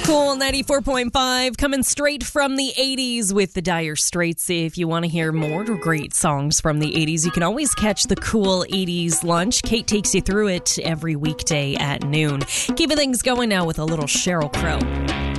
Cool 94.5 coming straight from the 80s with the Dire Straits. If you want to hear more great songs from the 80s, you can always catch the Cool 80s Lunch. Kate takes you through it every weekday at noon. Keeping things going now with a little Sheryl Crow.